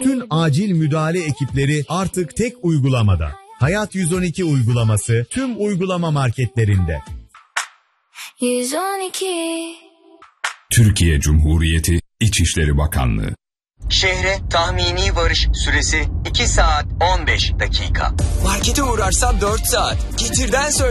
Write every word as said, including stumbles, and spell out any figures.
Bütün acil müdahale ekipleri artık tek uygulamada. Hayat yüz on iki uygulaması tüm uygulama marketlerinde. yüz on iki Türkiye Cumhuriyeti İçişleri Bakanlığı. Şehre tahmini varış süresi iki saat on beş dakika. Markete uğrarsan dört saat. Getirden söyle.